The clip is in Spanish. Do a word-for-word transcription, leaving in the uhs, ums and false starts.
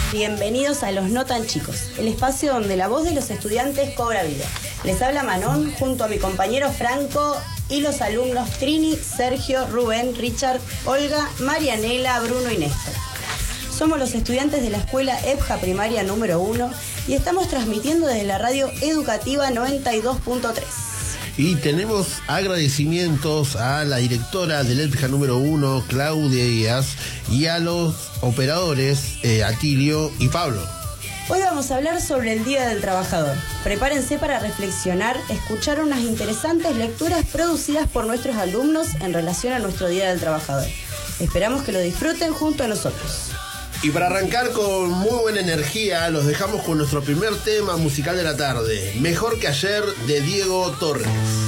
Bienvenidos a Los No Tan Chicos, el espacio donde la voz de los estudiantes cobra vida. Les habla Manon junto a mi compañero Franco y los alumnos Trini, Sergio, Rubén, Richard, Olga, Marianela, Bruno y Néstor. Somos los estudiantes de la escuela E P J A Primaria número uno y estamos transmitiendo desde la radio educativa noventa y dos punto tres. Y tenemos agradecimientos a la directora del E P J A número uno, Claudia Díaz, y a los operadores, eh, Atilio y Pablo. Hoy vamos a hablar sobre el Día del Trabajador. Prepárense para reflexionar, escuchar unas interesantes lecturas producidas por nuestros alumnos en relación a nuestro Día del Trabajador. Esperamos que lo disfruten junto a nosotros. Y para arrancar con muy buena energía, los dejamos con nuestro primer tema musical de la tarde, Mejor que ayer, de Diego Torres.